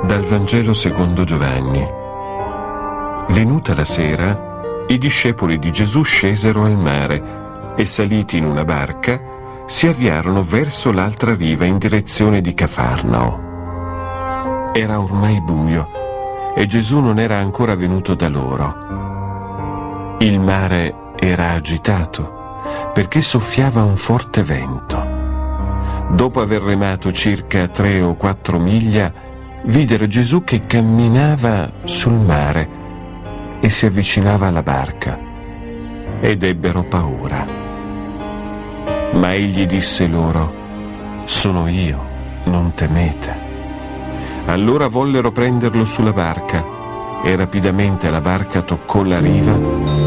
Dal Vangelo secondo Giovanni. Venuta la sera, i discepoli di Gesù scesero al mare e, saliti in una barca, si avviarono verso l'altra riva in direzione di Cafarnao. Era ormai buio e Gesù non era ancora venuto da loro. Il mare era agitato perché soffiava un forte vento. Dopo aver remato circa 3 o 4 miglia, videro Gesù che camminava sul mare e si avvicinava alla barca ed ebbero paura. Ma egli disse loro: «Sono io, non temete». Allora vollero prenderlo sulla barca e rapidamente la barca toccò la riva